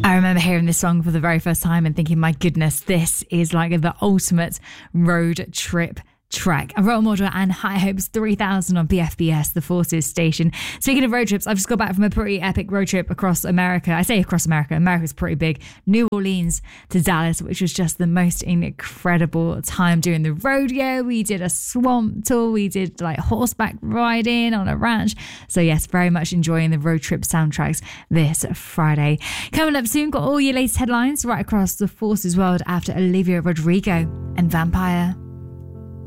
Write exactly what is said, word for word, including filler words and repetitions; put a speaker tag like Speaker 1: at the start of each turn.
Speaker 1: I remember hearing this song for the very first time and thinking, my goodness, this is like the ultimate road trip track. A role model and High Hopes three thousand on B F B S, the Forces station. Speaking of road trips, I've just got back from a pretty epic road trip across America. I say across America. America's pretty big. New Orleans to Dallas, which was just the most incredible time doing the rodeo. We did a swamp tour. We did like horseback riding on a ranch. So yes, very much enjoying the road trip soundtracks this Friday. Coming up soon, got all your latest headlines right across the Forces world after Olivia Rodrigo and Vampire.